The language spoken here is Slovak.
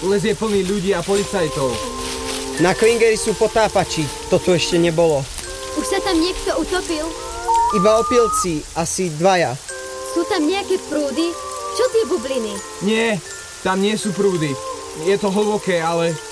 Les je plný ľudí a policajtov. Na Klingeri sú potápači, to tu ešte nebolo. Už sa tam niekto utopil? Iba opilci, asi 2. Sú tam nejaké prúdy? Čo tie bubliny? Nie, tam nie sú prúdy. Je to hlboké, ale